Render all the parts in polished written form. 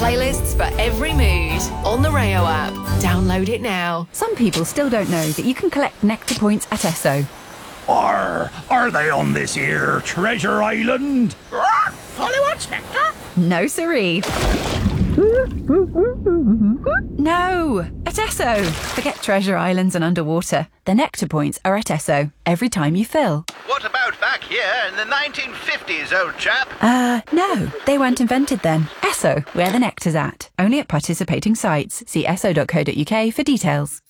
Playlists for every mood on the Rayo app. Download it now. Some people still don't know that you can collect Nectar points at Esso. Are they on this here treasure island? Polly wants nectar? No, siree. No, at Esso. Forget treasure islands and underwater. The Nectar points are at Esso every time you fill. What about back here in the 1950s, old chap? No, they weren't invented then. Esso, where the nectar's at. Only at participating sites. See esso.co.uk for details.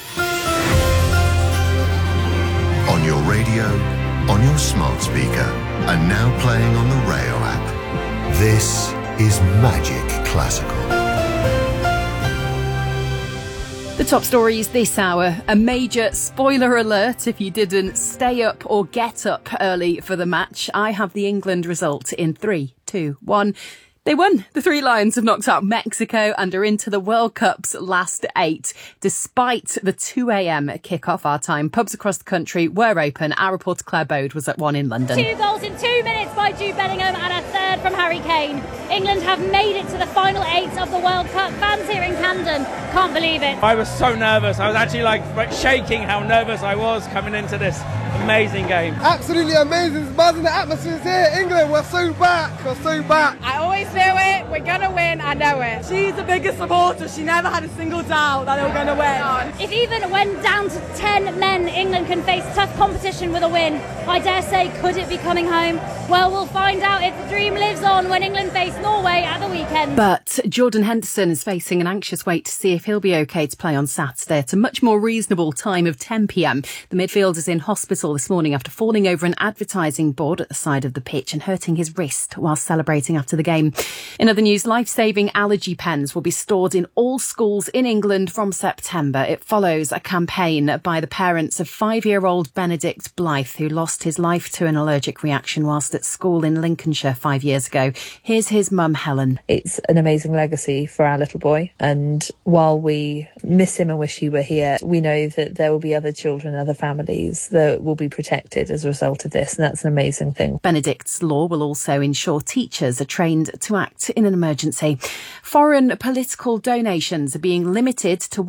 On your radio, on your smart speaker, and now playing on the Rayo app. This is Magic Classical. The top stories this hour. A major spoiler alert if you didn't stay up or get up early for the match. I have the England result in 3, 2, 1. They won. The Three Lions have knocked out Mexico and are into the World Cup's last 8. Despite the 2 a.m. kick-off our time, pubs across the country were open. Our reporter Claire Bode was at one in London. 2 goals in 2 minutes by Jude Bellingham and a third from Harry Kane. England have made it to the final 8 of the World Cup. Fans here in Camden can't believe it. I was so nervous. I was actually like shaking how nervous I was coming into this amazing game. Absolutely amazing. It's buzzing. The atmosphere's here. England, we're so back. We're so back. I always knew it. We're going to win. I know it. She's the biggest supporter. She never had a single doubt that they were going to win. If even when down to 10 men, England can face tough competition with a win, I dare say, could it be coming home? Well, we'll find out if the dream lives on when England face Norway at the weekend. But Jordan Henderson is facing an anxious wait to see if he'll be OK to play on Saturday at a much more reasonable time of 10 p.m. The midfielder's in hospital this morning after falling over an advertising board at the side of the pitch and hurting his wrist while celebrating after the game. In other news, life-saving allergy pens will be stored in all schools in England from September. It follows a campaign by the parents of 5-year-old Benedict Blythe, who lost his life to an allergic reaction whilst at school in Lincolnshire 5 years ago. Here's his mum, Helen. It's an amazing legacy for our little boy, and while we miss him and wish he were here, we know that there will be other children, other families that will be protected as a result of this, and that's an amazing thing. Benedict's law will also ensure teachers are trained to act in an emergency. Foreign political donations are being limited to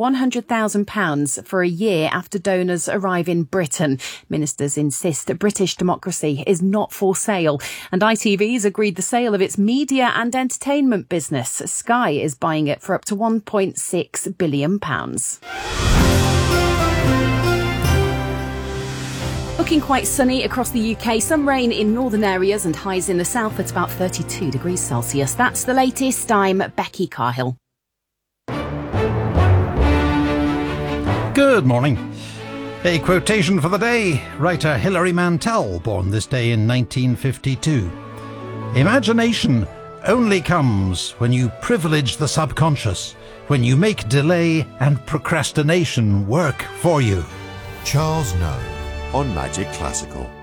£100,000 for a year after donors arrive in Britain. Ministers insist that British democracy is not for sale, and ITV's agreed the sale of its media and entertainment business. Sky is buying it for up to £1.6 billion. Looking quite sunny across the UK. Some rain in northern areas and highs in the south at about 32 degrees Celsius. That's the latest. I'm Becky Carhill. Good morning. A quotation for the day. Writer Hilary Mantel, born this day in 1952. Imagination only comes when you privilege the subconscious, when you make delay and procrastination work for you. Charles Noe on Magic Classical.